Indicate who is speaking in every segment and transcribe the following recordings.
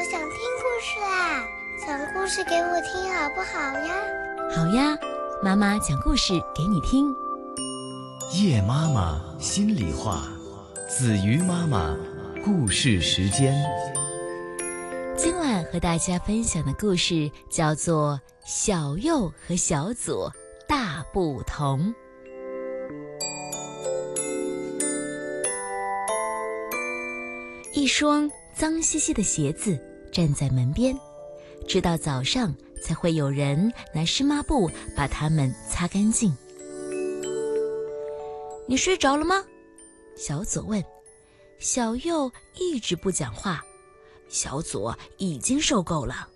Speaker 1: 想听故事啦，讲故事给我听好不好呀？
Speaker 2: 好呀，妈妈讲故事给你听。
Speaker 3: 夜妈妈心里话，子瑜妈妈故事时间。
Speaker 2: 今晚和大家分享的故事叫做《小右和小左大不同》。一双脏兮兮的鞋子站在门边，直到早上才会有人拿湿抹布把它们擦干净。你睡着了吗？小左问。小右一直不讲话，小左已经受够了。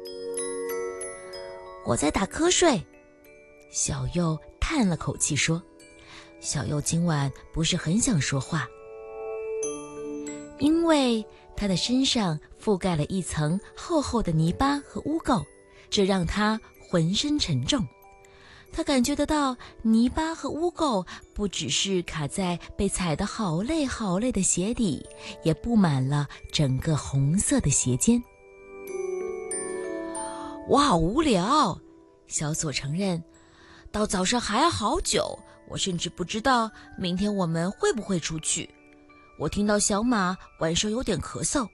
Speaker 2: 我在打瞌睡，小右叹了口气说。小右今晚不是很想说话，因为他的身上覆盖了一层厚厚的泥巴和污垢，这让他浑身沉重。他感觉得到泥巴和污垢不只是卡在被踩得好累好累的鞋底，也布满了整个红色的鞋尖。我好无聊，小左承认，到早上还要好久，我甚至不知道明天我们会不会出去。我听到小马晚上有点咳嗽。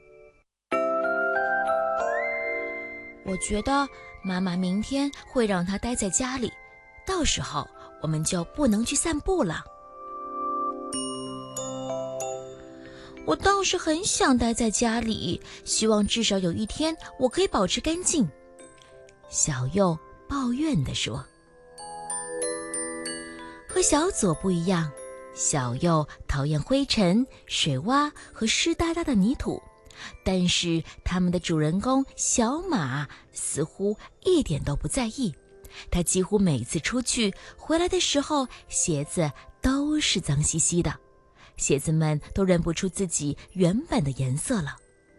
Speaker 2: 我觉得妈妈明天会让他待在家里，到时候我们就不能去散步了。我倒是很想待在家里，希望至少有一天我可以保持干净。小右抱怨地说。和小左不一样，小右讨厌灰尘、水洼和湿哒哒的泥土，但是他们的主人公小马似乎一点都不在意。他几乎每次出去回来的时候，鞋子都是脏兮兮的，鞋子们都认不出自己原本的颜色了。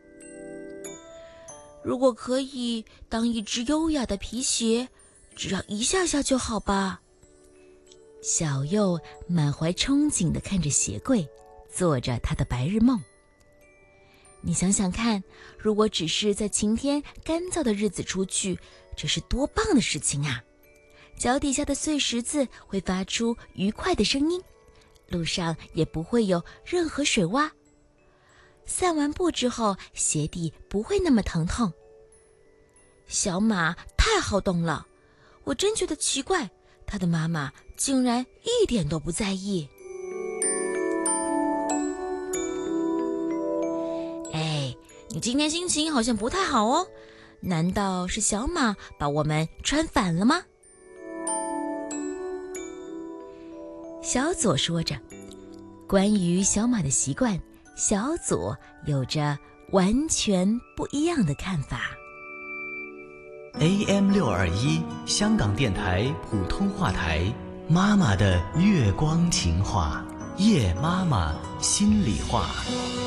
Speaker 2: 如果可以当一只优雅的皮鞋，只要一下下就好吧。小右满怀憧憬地看着鞋柜，做着他的白日梦。你想想看，如果只是在晴天干燥的日子出去，这是多棒的事情啊！脚底下的碎石子会发出愉快的声音，路上也不会有任何水洼。散完步之后，鞋底不会那么疼痛。小马太好动了，我真觉得奇怪，他的妈妈竟然一点都不在意。你今天心情好像不太好哦，难道是小马把我们穿反了吗？小左说着，关于小马的习惯，小左有着完全不一样的看法。
Speaker 3: AM621 香港电台普通话台，妈妈的月光情话，夜妈妈心里话。